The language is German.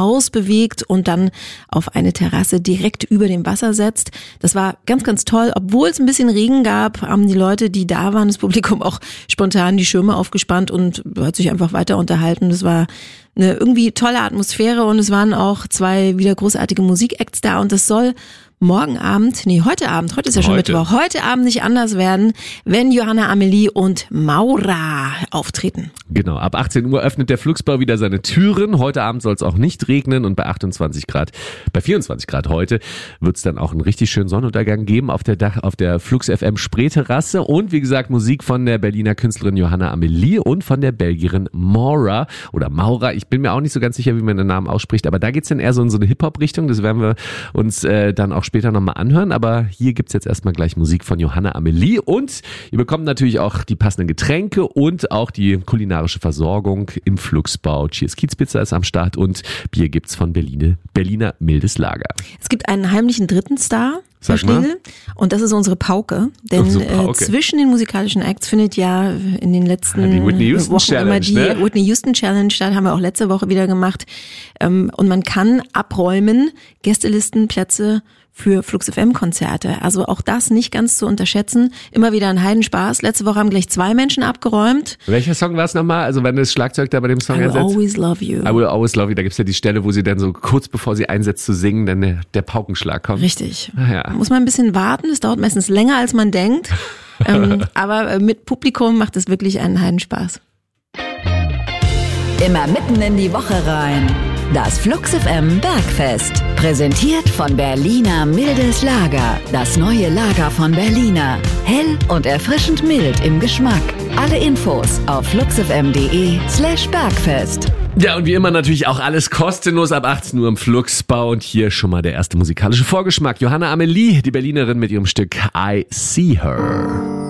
Haus bewegt und dann auf eine Terrasse direkt über dem Wasser setzt. Das war ganz, ganz toll. Obwohl es ein bisschen Regen gab, haben die Leute, die da waren, das Publikum auch spontan die Schirme aufgespannt und hat sich einfach weiter unterhalten. Das war eine irgendwie tolle Atmosphäre und es waren auch 2 wieder großartige Musikacts da und das soll heute Abend ist ja schon Mittwoch, heute Abend nicht anders werden, wenn Johanna Amelie und Maura auftreten. Genau, ab 18 Uhr öffnet der Flugsbau wieder seine Türen. Heute Abend soll es auch nicht regnen und bei 24 Grad heute wird es dann auch einen richtig schönen Sonnenuntergang geben auf der Flux FM Spree-Terrasse und wie gesagt Musik von der Berliner Künstlerin Johanna Amelie und von der Belgierin Maura. Ich bin mir auch nicht so ganz sicher, wie man den Namen ausspricht, aber da geht's dann eher so in so eine Hip-Hop-Richtung, das werden wir uns dann auch später nochmal anhören, aber hier gibt's jetzt erstmal gleich Musik von Johanna Amelie und ihr bekommt natürlich auch die passenden Getränke und auch die kulinarische Versorgung im Flugsbau. Cheers Kiezpizza ist am Start und Bier gibt's von Berliner Mildes Lager. Es gibt einen heimlichen dritten Star, Sag mal. Und das ist unsere Pauke, denn zwischen den musikalischen Acts findet ja in den letzten die Whitney Houston Wochen Challenge, immer die Whitney Houston Challenge statt, haben wir auch letzte Woche wieder gemacht und man kann abräumen Gästelistenplätze für Flux FM Konzerte. Also auch das nicht ganz zu unterschätzen. Immer wieder ein Heidenspaß. Letzte Woche haben gleich 2 Menschen abgeräumt. Welcher Song war es nochmal? Also wenn das Schlagzeug da bei dem Song ersetzt? I Will Always Love You. I Will Always Love You. Da gibt's ja die Stelle, wo sie dann so kurz bevor sie einsetzt zu singen, dann der Paukenschlag kommt. Richtig. Ja. Muss man ein bisschen warten. Das dauert meistens länger, als man denkt. Aber mit Publikum macht es wirklich einen Heidenspaß. Immer mitten in die Woche rein. Das Flux FM Bergfest. Präsentiert von Berliner Mildes Lager. Das neue Lager von Berliner. Hell und erfrischend mild im Geschmack. Alle Infos auf fluxfm.de/Bergfest. Ja, und wie immer natürlich auch alles kostenlos ab 18 Uhr im Flugsbau. Und hier schon mal der erste musikalische Vorgeschmack. Johanna Amelie, die Berlinerin mit ihrem Stück I See Her.